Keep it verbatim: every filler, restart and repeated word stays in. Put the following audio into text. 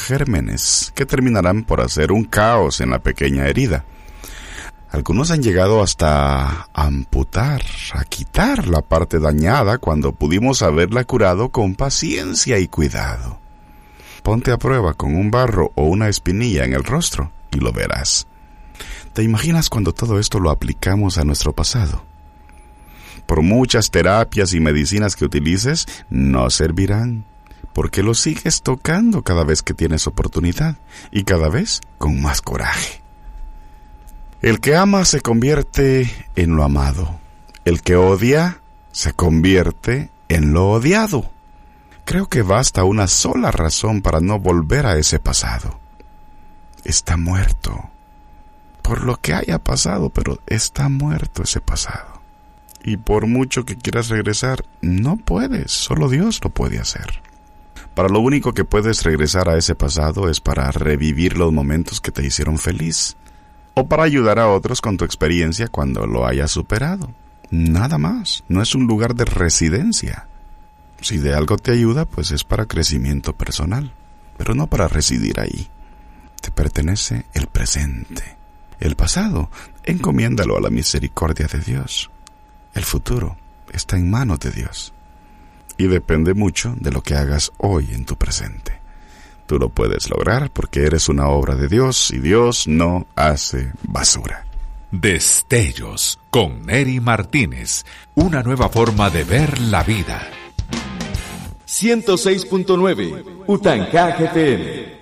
gérmenes que terminarán por hacer un caos en la pequeña herida. Algunos han llegado hasta a amputar, a quitar la parte dañada cuando pudimos haberla curado con paciencia y cuidado. Ponte a prueba con un barro o una espinilla en el rostro y lo verás. ¿Te imaginas cuando todo esto lo aplicamos a nuestro pasado? Por muchas terapias y medicinas que utilices, no servirán, porque lo sigues tocando cada vez que tienes oportunidad y cada vez con más coraje. El que ama se convierte en lo amado. El que odia se convierte en lo odiado. Creo que basta una sola razón para no volver a ese pasado. Está muerto. Por lo que haya pasado, pero está muerto ese pasado. Y por mucho que quieras regresar, no puedes, solo Dios lo puede hacer. Para lo único que puedes regresar a ese pasado es para revivir los momentos que te hicieron feliz, o para ayudar a otros con tu experiencia cuando lo hayas superado. Nada más, no es un lugar de residencia. Si de algo te ayuda, pues es para crecimiento personal, pero no para residir ahí. Te pertenece el presente. El pasado, encomiéndalo a la misericordia de Dios. El futuro está en manos de Dios y depende mucho de lo que hagas hoy en tu presente. Tú lo puedes lograr porque eres una obra de Dios y Dios no hace basura. Destellos con Neri Martínez, una nueva forma de ver la vida. ciento seis punto nueve Utancá G T M.